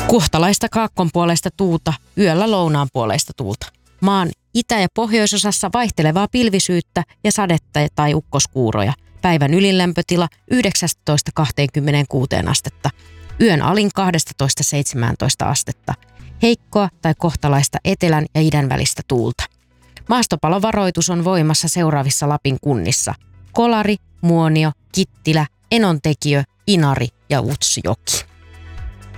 Kuhtalaista kaakkonpuoleista tuulta, yöllä lounaanpuoleista tuulta. Maan itä- ja pohjoisosassa vaihtelevaa pilvisyyttä ja sadetta tai ukkoskuuroja. Päivän ylinlämpötila 19–26 astetta. Yön alin 12–17 astetta. Heikkoa tai kohtalaista etelän ja idän välistä tuulta. Maastopalovaroitus on voimassa seuraavissa Lapin kunnissa: Kolari, Muonio, Kittilä, Enontekiö, Inari ja Utsjoki.